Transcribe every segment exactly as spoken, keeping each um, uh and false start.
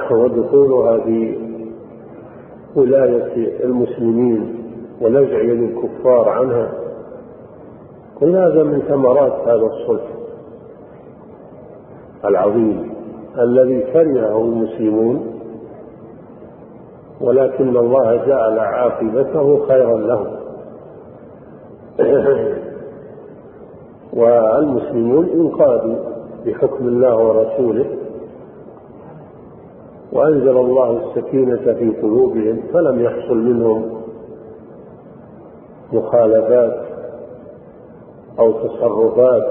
ودخولها في ولاية المسلمين ونزع الكفار عنها، كل هذا من ثمرات هذا الصلح العظيم الذي كرهه المسلمون، ولكن الله جعل عاقبته خيرا لهم. والمسلمون انقادوا بحكم الله ورسوله، وأنزل الله السكينة في قلوبهم، فلم يحصل منهم مخالفات أو تصرفات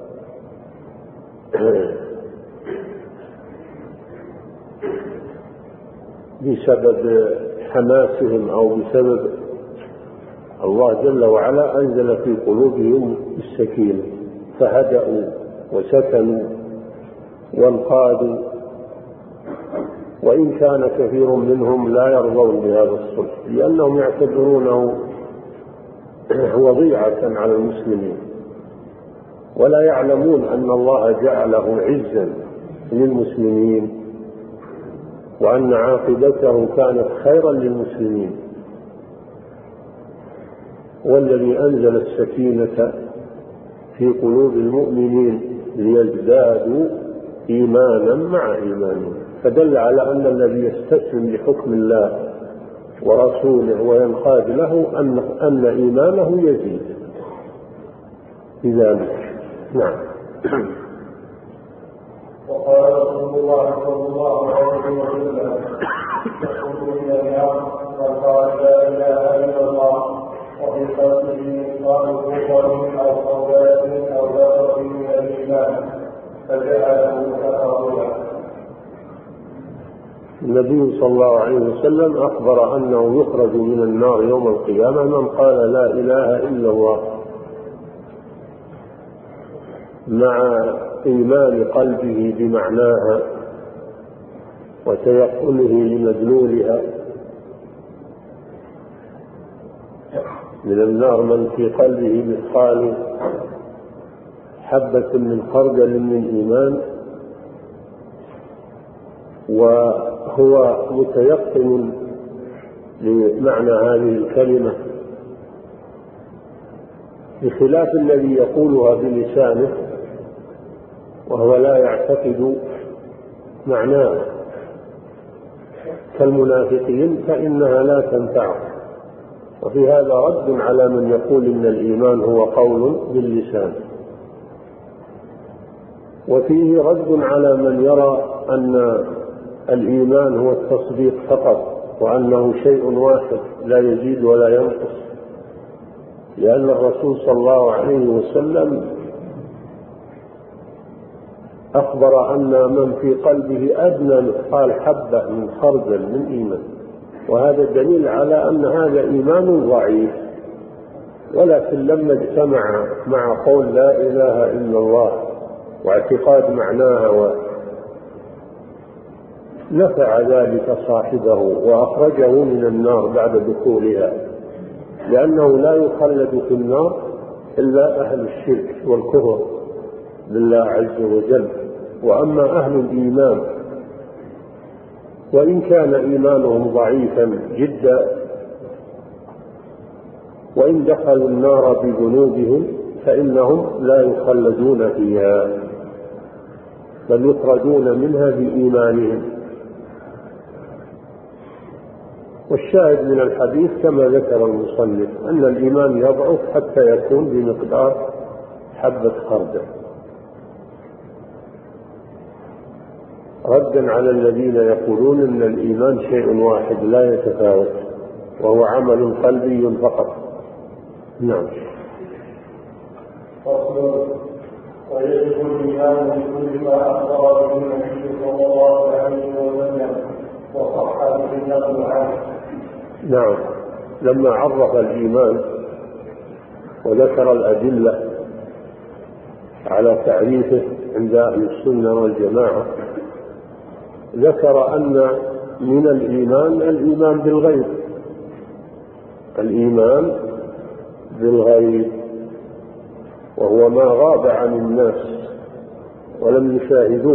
بسبب حماسهم أو بسبب الله جل وعلا أنزل في قلوبهم السكينة، فهدأوا وسكنوا وانقادوا، وإن كان كثير منهم لا يرضون بهذا الصلح لأنهم يعتبرونه وضيعة على المسلمين، ولا يعلمون أن الله جعله عزا للمسلمين، وأن عاقبته كانت خيرا للمسلمين. والذي أنزل السكينة في قلوب المؤمنين ليزدادوا إيمانا مع إيمانهم، فدل على أن الذي يستسلم لحكم الله ورسوله وينقاد له أن, أن إيمانه يزيد بذلك. نعم. وقال رسول الله صلى الله عليه وسلم: يخرج من النار من قال لا اله الا الله وفي قلبه مثقال كفر او خردل او ذره من الايمان فجعله كفرا. النبي صلى الله عليه وسلم أخبر أنه يخرج من النار يوم القيامة من قال لا إله إلا الله مع إيمان قلبه بمعناها وتيقنه لمدلولها. من النار من في قلبه مثقال حبة من خردل من إيمان، وهو متيقن لمعنى هذه الكلمة، بخلاف الذي يقولها بلسانه وهو لا يعتقد معناه كالمنافقين، فإنها لا تنفعه. وفي هذا رد على من يقول إن الإيمان هو قول باللسان، وفيه رد على من يرى أن الإيمان هو التصديق فقط، وأنه شيء واحد لا يزيد ولا ينقص، لأن الرسول صلى الله عليه وسلم أخبر أن من في قلبه أدنى مثقال حبة من خردل من إيمان، وهذا دليل على أن هذا إيمان ضعيف. ولكن لما اجتمع مع قول لا إله إلا الله واعتقاد معناها نفع ذلك صاحبه وأخرجه من النار بعد دخولها، لأنه لا يخلد في النار إلا أهل الشرك والكفر بالله عز وجل. وأما أهل الإيمان وإن كان إيمانهم ضعيفا جدا، وإن دخلوا النار بذنوبهم فإنهم لا يخلدون فيها، بل يخرجون منها بإيمانهم. والشاهد من الحديث كما ذكر المصنف أن الإيمان يضعف حتى يكون بمقدار حبة خردل، ردا على الذين يقولون أن الإيمان شيء واحد لا يتفاوت وهو عمل قلبي فقط. نعم. ويجب الإيمان بكل ما أخبر به النبي صلى الله عليه وسلم وصح به النقل عنه. نعم. لما عرف الإيمان وذكر الأدلة على تعريفه عند أهل السنة والجماعة، ذكر أن من الإيمان الإيمان بالغيب، الإيمان بالغيب وهو ما غاب عن الناس ولم يشاهدوه